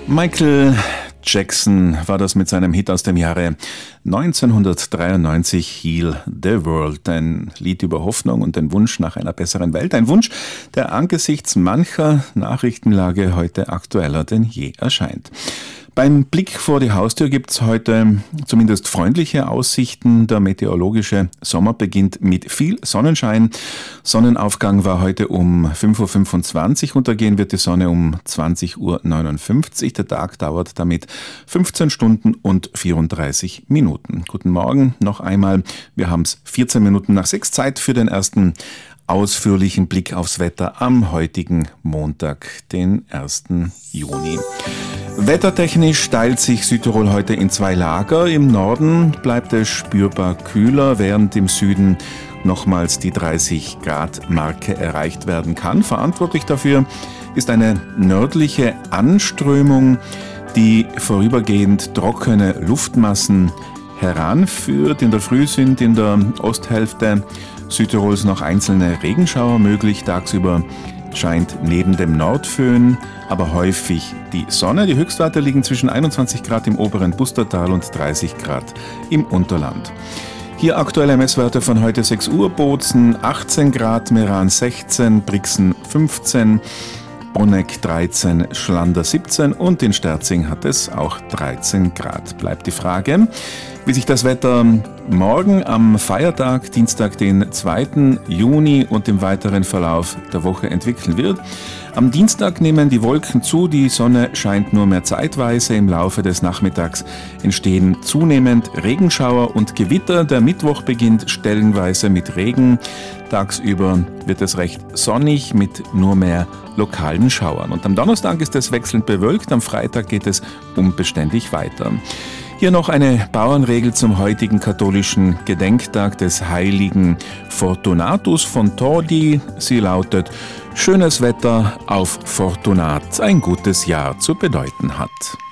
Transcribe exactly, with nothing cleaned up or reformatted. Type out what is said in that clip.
Michael Jackson war das mit seinem Hit aus dem Jahre neunzehnhundertdreiundneunzig, Heal the World. Ein Lied über Hoffnung und den Wunsch nach einer besseren Welt. Ein Wunsch, der angesichts mancher Nachrichtenlage heute aktueller denn je erscheint. Beim Blick vor die Haustür gibt es heute zumindest freundliche Aussichten. Der meteorologische Sommer beginnt mit viel Sonnenschein. Sonnenaufgang war heute um fünf Uhr fünfundzwanzig. Untergehen wird die Sonne um zwanzig Uhr neunundfünfzig. Der Tag dauert damit fünfzehn Stunden und vierunddreißig Minuten. Guten Morgen noch einmal. Wir haben es vierzehn Minuten nach sechs. Zeit für den ersten ausführlichen Blick aufs Wetter am heutigen Montag, den ersten Juni. Wettertechnisch teilt sich Südtirol heute in zwei Lager. Im Norden bleibt es spürbar kühler, während im Süden nochmals die dreißig Grad Marke erreicht werden kann. Verantwortlich dafür ist eine nördliche Anströmung, die vorübergehend trockene Luftmassen heranführt. In der Früh sind in der Osthälfte Südtirols noch einzelne Regenschauer möglich. Tagsüber scheint neben dem Nordföhn aber häufig die Sonne. Die Höchstwerte liegen zwischen einundzwanzig Grad im oberen Pustertal und dreißig Grad im Unterland. Hier aktuelle Messwerte von heute sechs Uhr: Bozen achtzehn Grad, Meran sechzehn, Brixen fünfzehn, Bruneck dreizehn, Schlander siebzehn und in Sterzing hat es auch dreizehn Grad. Bleibt die Frage, wie sich das Wetter morgen am Feiertag, Dienstag, den zweiten Juni und im weiteren Verlauf der Woche entwickeln wird. Am Dienstag nehmen die Wolken zu, die Sonne scheint nur mehr zeitweise. Im Laufe des Nachmittags entstehen zunehmend Regenschauer und Gewitter. Der Mittwoch beginnt stellenweise mit Regen. Tagsüber wird es recht sonnig mit nur mehr lokalen Schauern. Und am Donnerstag ist es wechselnd bewölkt, am Freitag geht es unbeständig weiter. Hier noch eine Bauernregel zum heutigen katholischen Gedenktag des heiligen Fortunatus von Todi. Sie lautet: Schönes Wetter auf Fortunat ein gutes Jahr zu bedeuten hat.